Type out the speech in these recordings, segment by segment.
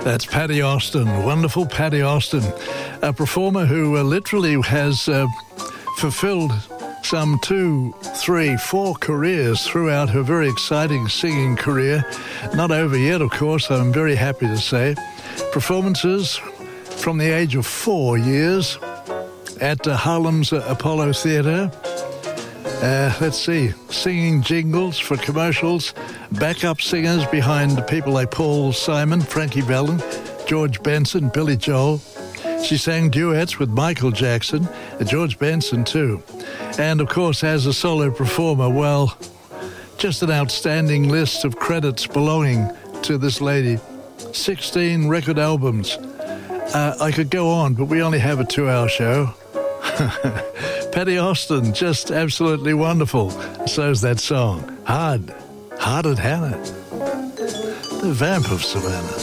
That's Paddy Austin, wonderful Paddy Austin, a performer who literally has fulfilled some 2, 3, 4 careers throughout her very exciting singing career. Not over yet, of course, I'm very happy to say. Performances from the age of 4 years at Harlem's Apollo Theatre. Let's see, singing jingles for commercials, backup singers behind people like Paul Simon, Frankie Valli, George Benson, Billy Joel. She sang duets with Michael Jackson, George Benson too. And of course, as a solo performer, well, just an outstanding list of credits belonging to this lady. 16 record albums. I could go on, but we only have a 2-hour show. Paddy Austin, just absolutely wonderful. So's that song, Hard-Hearted Hannah, the Vamp of Savannah.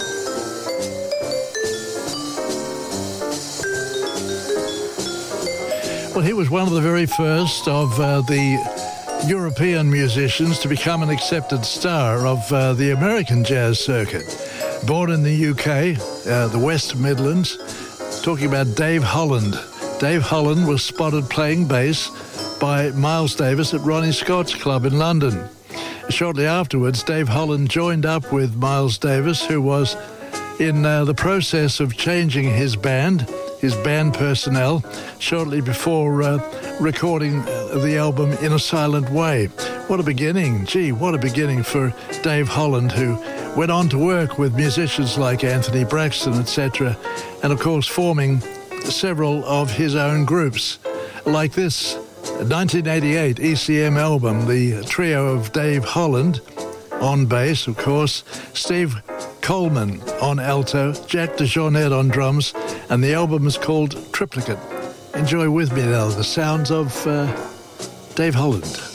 Well, he was one of the very first of the European musicians to become an accepted star of the American jazz circuit. Born in the UK, the West Midlands, talking about Dave Holland. Dave Holland was spotted playing bass by Miles Davis at Ronnie Scott's club in London. Shortly afterwards, Dave Holland joined up with Miles Davis, who was in the process of changing his band personnel, shortly before recording the album In a Silent Way. What a beginning. Gee, what a beginning for Dave Holland, who went on to work with musicians like Anthony Braxton, etc., and of course forming several of his own groups, like this 1988 ECM album, the trio of Dave Holland on bass, of course, Steve Coleman on alto, Jack DeJournette on drums, and the album is called Triplicate. Enjoy with me now the sounds of Dave Holland.